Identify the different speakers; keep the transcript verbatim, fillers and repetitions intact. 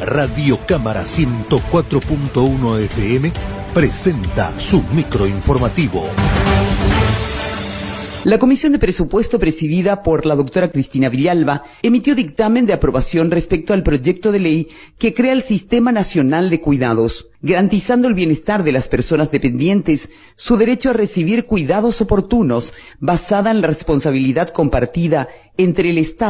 Speaker 1: Radio Cámara ciento cuatro punto uno F M presenta su microinformativo.
Speaker 2: La Comisión de Presupuesto, presidida por la doctora Cristina Villalba, emitió dictamen de aprobación respecto al proyecto de ley que crea el Sistema Nacional de Cuidados, garantizando el bienestar de las personas dependientes, su derecho a recibir cuidados oportunos, basada en la responsabilidad compartida entre el Estado